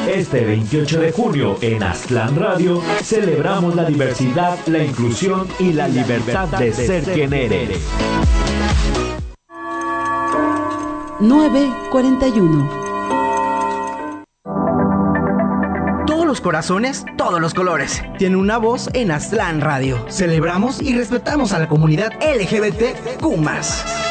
Este 28 de junio en Aztlán Radio celebramos la diversidad, la inclusión y la libertad de ser quien eres. 9:41. Todos los corazones, todos los colores. Tiene una voz en Aztlán Radio. Celebramos y respetamos a la comunidad LGBTQ+.